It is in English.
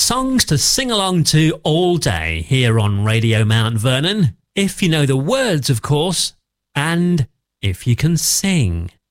songs to sing along to all day here on Radio Mount Vernon. If you know the words, of course, and if you can sing.